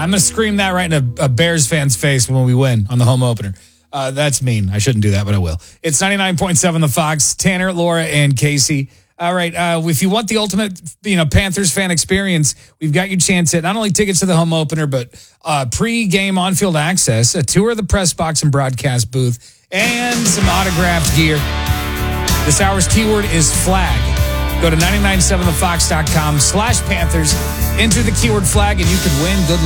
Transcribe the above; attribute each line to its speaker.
Speaker 1: I'm going to scream that right in a Bears fan's face when we win on the home opener. That's mean. I shouldn't do that, but I will. It's 99.7 The Fox. Tanner, Laura, and Casey. All right. If you want the ultimate, Panthers fan experience, we've got your chance at not only tickets to the home opener, but pre-game on-field access, a tour of the press box and broadcast booth, and some autographed gear. This hour's keyword is flag. Go to 997thefox.com/Panthers. Enter the keyword flag, and you can win. Good